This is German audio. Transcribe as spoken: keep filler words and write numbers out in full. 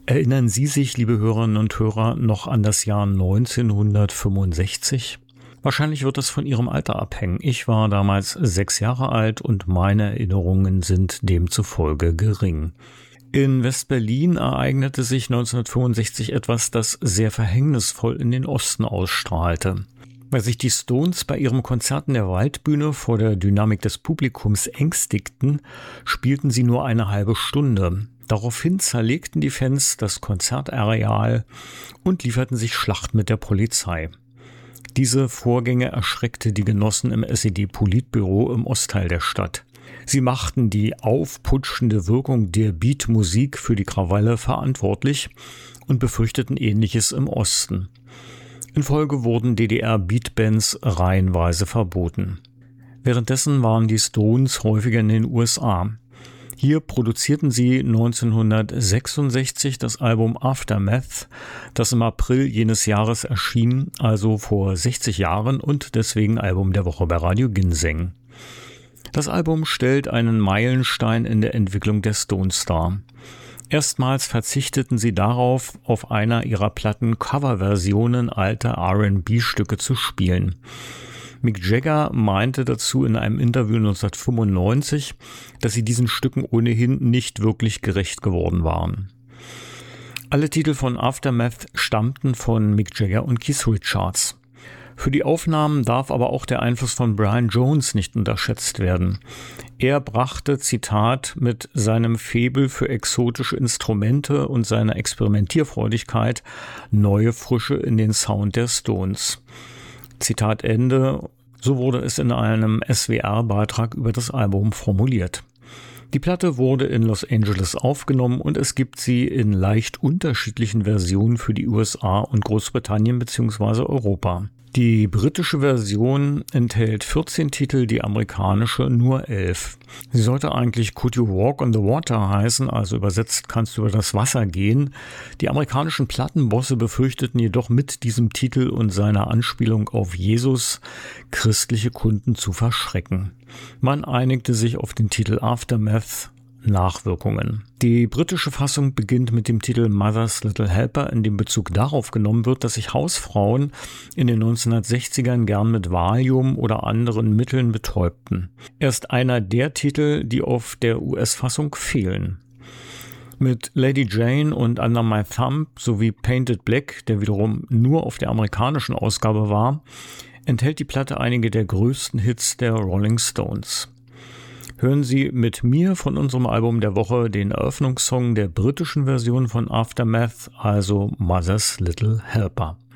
Erinnern Sie sich, liebe Hörerinnen und Hörer, noch an das Jahr neunzehnhundertfünfundsechzig? Wahrscheinlich wird das von Ihrem Alter abhängen. Ich war damals sechs Jahre alt und meine Erinnerungen sind demzufolge gering. In West-Berlin ereignete sich neunzehnhundertfünfundsechzig etwas, das sehr verhängnisvoll in den Osten ausstrahlte. Weil sich die Stones bei ihrem Konzert in der Waldbühne vor der Dynamik des Publikums ängstigten, spielten sie nur eine halbe Stunde. Daraufhin zerlegten die Fans das Konzertareal und lieferten sich Schlacht mit der Polizei. Diese Vorgänge erschreckte die Genossen im S E D-Politbüro im Ostteil der Stadt. Sie machten die aufputschende Wirkung der Beatmusik für die Krawalle verantwortlich und befürchteten Ähnliches im Osten. In Folge wurden D D R-Beatbands reihenweise verboten. Währenddessen waren die Stones häufiger in den U S A. Hier produzierten sie neunzehnhundertsechsundsechzig das Album Aftermath, das im April jenes Jahres erschien, also vor sechzig Jahren und deswegen Album der Woche bei Radio Ginseng. Das Album stellt einen Meilenstein in der Entwicklung der Stones dar. Erstmals verzichteten sie darauf, auf einer ihrer Platten Coverversionen alter R and B-Stücke zu spielen. Mick Jagger meinte dazu in einem Interview neunzehnhundertfünfundneunzig, dass sie diesen Stücken ohnehin nicht wirklich gerecht geworden waren. Alle Titel von Aftermath stammten von Mick Jagger und Keith Richards. Für die Aufnahmen darf aber auch der Einfluss von Brian Jones nicht unterschätzt werden. Er brachte, Zitat, mit seinem Faible für exotische Instrumente und seiner Experimentierfreudigkeit neue Frische in den Sound der Stones. Zitat Ende, so wurde es in einem S W R-Beitrag über das Album formuliert. Die Platte wurde in Los Angeles aufgenommen und es gibt sie in leicht unterschiedlichen Versionen für die U S A und Großbritannien bzw. Europa. Die britische Version enthält vierzehn Titel, die amerikanische nur elf. Sie sollte eigentlich Could You Walk on the Water heißen, also übersetzt kannst du über das Wasser gehen. Die amerikanischen Plattenbosse befürchteten jedoch mit diesem Titel und seiner Anspielung auf Jesus christliche Kunden zu verschrecken. Man einigte sich auf den Titel Aftermath, Nachwirkungen. Die britische Fassung beginnt mit dem Titel Mother's Little Helper, in dem Bezug darauf genommen wird, dass sich Hausfrauen in den neunzehnhundertsechzigern gern mit Valium oder anderen Mitteln betäubten. Er ist einer der Titel, die auf der U S-Fassung fehlen. Mit Lady Jane und Under My Thumb sowie Painted Black, der wiederum nur auf der amerikanischen Ausgabe war, enthält die Platte einige der größten Hits der Rolling Stones. Hören Sie mit mir von unserem Album der Woche den Eröffnungssong der britischen Version von Aftermath, also Mother's Little Helper.